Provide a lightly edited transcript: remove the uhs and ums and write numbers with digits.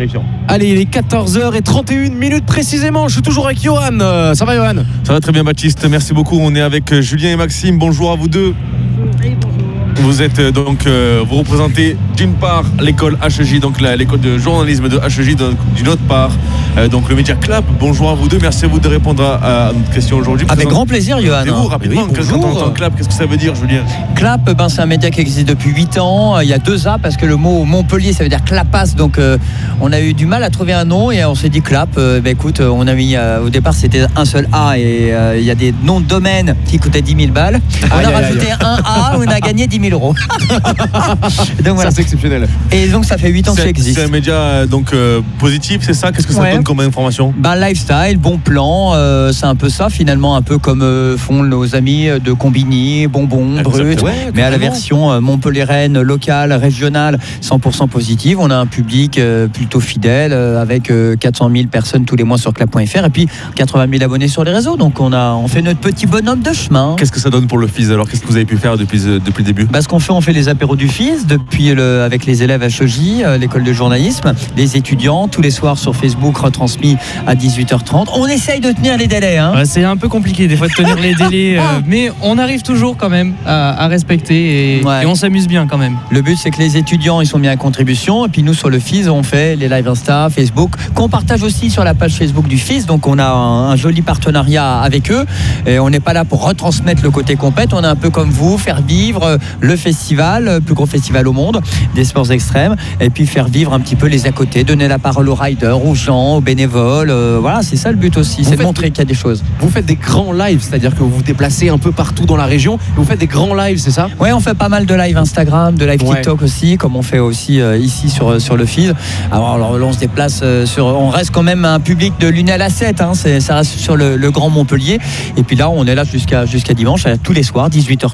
vérifiant. Allez, il est 14h31 précisément. Je suis toujours avec Johan. Ça va, Johan? Ça va très bien, Baptiste. Merci beaucoup. On est avec Julien et Maxime. Bonjour à vous deux. Vous êtes vous représentez d'une part l'école HEJ, donc l'école de journalisme de HEJ, d'une autre part donc le média Clap. Bonjour à vous deux, merci à vous de répondre à notre question aujourd'hui. Avec grand plaisir, Johan. Vous rapidement, quand on entend Clap, qu'est-ce que ça veut dire, Julien? Clap, c'est un média qui existe depuis 8 ans. Il y a 2 A parce que le mot Montpellier, ça veut dire clapasse. Donc on a eu du mal à trouver un nom et on s'est dit Clap. Écoute, on a mis au départ c'était un seul A et il y a des noms de domaines qui coûtaient 10 000 balles. On a rajouté un A, on a gagné 10 000 euros. Donc, voilà. Ça c'est exceptionnel. Et donc ça fait 8 ans que ça existe. C'est un média positif, c'est ça? Qu'est-ce que ça donne comme information? Lifestyle, bon plan, c'est un peu ça finalement, un peu comme font nos amis de Combini, Bonbons, Brut, mais à la version montpelliéraine, locale, régionale, 100% positive. On a un public plutôt fidèle avec 400 000 personnes tous les mois sur clap.fr et puis 80 000 abonnés sur les réseaux. Donc on fait notre petit bonhomme de chemin. Qu'est-ce que ça donne pour le FIS alors? Qu'est-ce que vous avez pu faire depuis le début? Ce qu'on fait, on fait les apéros du FIS depuis avec les élèves HEJ, l'école de journalisme, les étudiants, tous les soirs sur Facebook, retransmis à 18h30. On essaye de tenir les délais. C'est un peu compliqué des fois de tenir les délais, mais on arrive toujours quand même à respecter et on s'amuse bien quand même. Le but, c'est que les étudiants, ils sont mis à contribution et puis nous, sur le FIS, on fait les live Insta, Facebook, qu'on partage aussi sur la page Facebook du FIS. Donc on a un joli partenariat avec eux et on n'est pas là pour retransmettre le côté compète. On est un peu comme vous, faire vivre le festival, le plus gros festival au monde des sports extrêmes, et puis faire vivre un petit peu les à côté, donner la parole aux riders, aux gens, aux bénévoles. Voilà, c'est ça le but aussi, c'est de montrer qu'il y a des choses. Vous faites des grands lives, c'est-à-dire que vous vous déplacez un peu partout dans la région, et vous faites des grands lives, c'est ça? Oui, on fait pas mal de live Instagram, de live TikTok aussi, comme on fait aussi ici sur le FIS. Alors on se déplace on reste quand même un public de l'1 à la 7, ça reste sur le Grand Montpellier, et puis là on est là jusqu'à dimanche, tous les soirs, 18h30.